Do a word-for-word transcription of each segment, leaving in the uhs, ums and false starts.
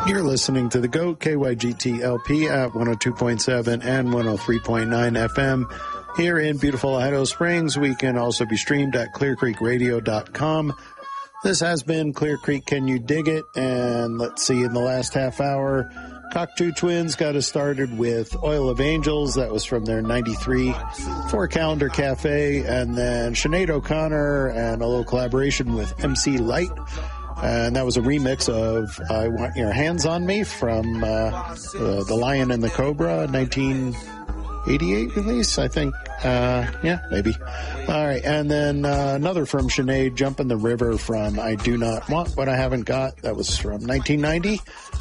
You're listening to The GOAT, K Y G T L P at one oh two point seven and one oh three point nine F M. Here in beautiful Idaho Springs, we can also be streamed at clear creek radio dot com. This has been Clear Creek, Can You Dig It? And let's see, in the last half hour, Cockatoo Twins got us started with Oil of Angels. That was from their ninety-three Four Calendar Cafe. And then Sinead O'Connor and a little collaboration with M C Light. And that was a remix of I Want Your Hands on Me from uh, uh, The Lion and the Cobra, nineteen eighty-eight release, I think. Uh, yeah, maybe. All right. And then uh, another from Sinead, Jump in the River from I Do Not Want What I Haven't Got. That was from nineteen ninety.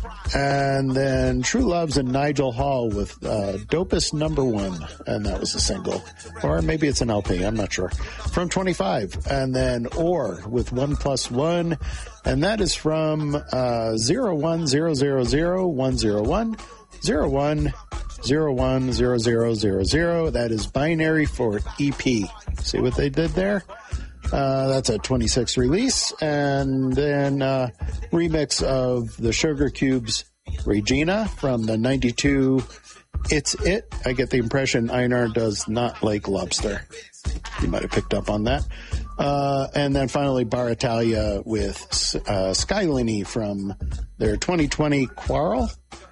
And then True Loves and Nigel Hall with uh, Dopest Number One. And that was a single. Or maybe it's an L P. I'm not sure. From twenty-five. And then Or with One Plus One. And that is from uh, zero one zero zero zero one zero one zero one zero one zero zero zero zero. That is binary for E P. See what they did there? Uh, that's a twenty-six release. And then uh, remix of the Sugar Cubes Regina from the ninety-two It's It. I get the impression Einar does not like lobster. You might have picked up on that. Uh, and then finally Bar Italia with uh, Skylini from their twenty twenty Quarrel.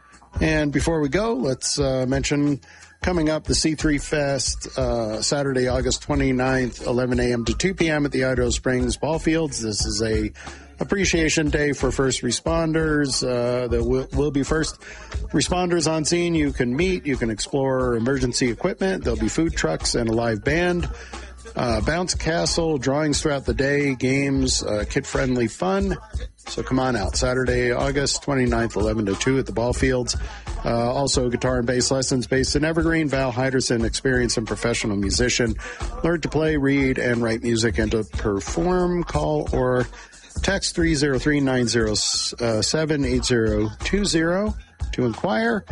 And before we go, let's uh, mention coming up the C three Fest, uh, Saturday, August twenty-ninth, eleven a.m. to two p.m. at the Idaho Springs Ball Fields. This is a appreciation day for first responders. Uh, there will, will be first responders on scene. You can meet, you can explore emergency equipment. There'll be food trucks and a live band. Uh, bounce castle, drawings throughout the day, games, uh, kid-friendly fun. So come on out. Saturday, August twenty-ninth, eleven to two at the Ball Fields. Uh, also guitar and bass lessons based in Evergreen. Val Heiderson, experienced and professional musician. Learn to play, read, and write music and to perform. Call or text three oh three, nine oh seven, eight oh two oh to inquire.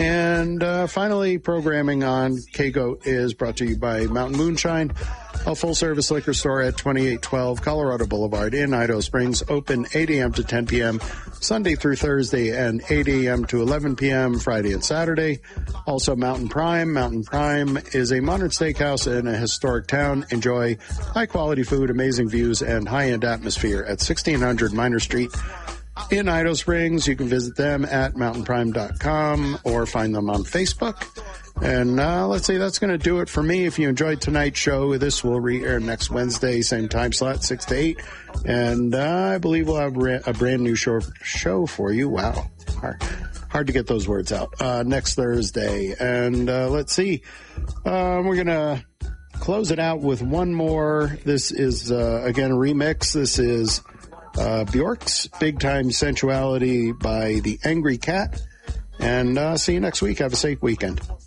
And uh, finally, programming on K-Goat is brought to you by Mountain Moonshine, a full-service liquor store at twenty-eight twelve Colorado Boulevard in Idaho Springs, open eight a.m. to ten p.m. Sunday through Thursday, and eight a.m. to eleven p.m. Friday and Saturday. Also, Mountain Prime. Mountain Prime is a modern steakhouse in a historic town. Enjoy high-quality food, amazing views, and high-end atmosphere at sixteen hundred Minor Street in Idaho Springs. You can visit them at mountain prime dot com or find them on Facebook. And uh, let's see, that's going to do it for me. If you enjoyed tonight's show, this will re-air next Wednesday, same time slot, six to eight. And uh, I believe we'll have a brand new show, show for you. Wow. Hard, hard to get those words out. Uh, next Thursday. And uh, let's see, uh, we're going to close it out with one more. This is, uh, again, a remix. This is uh, Bjork's Big Time Sensuality by The Angry Cat. And uh, see you next week. Have a safe weekend.